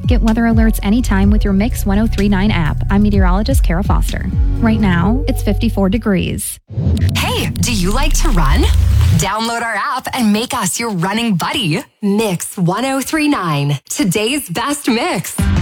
Get weather alerts anytime with your Mix 1039 app. I'm meteorologist Kara Foster. Right now, it's 54 degrees. Hey, do you like to run? Download our app and make us your running buddy. Mix 1039, today's best mix.